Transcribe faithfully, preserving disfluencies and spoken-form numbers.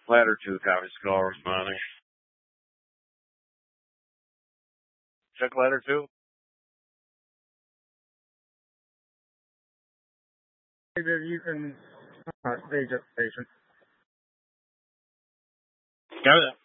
Ladder two, copy, Skull responding. Check ladder two. You can uh, stage up station. Got it.